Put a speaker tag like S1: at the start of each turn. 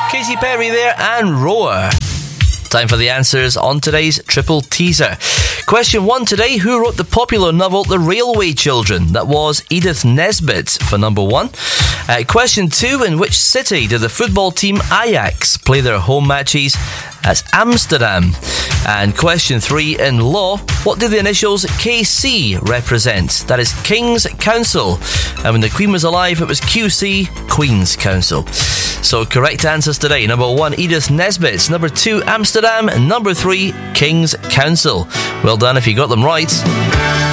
S1: Katy Perry there and Roar. Time for the answers on today's Triple Teaser. Question 1 today. Who wrote the popular novel The Railway Children? That was Edith Nesbit for number 1. Question 2. In which city did the football team Ajax play their home matches? That's Amsterdam. And question 3. In law, what do the initials KC represent? That is King's Counsel. And when the Queen was alive, it was QC, Queen's Counsel. So correct answers today. Number 1, Edith Nesbit. Number 2, Amsterdam. And number 3, King's Counsel. Well done if you got them right.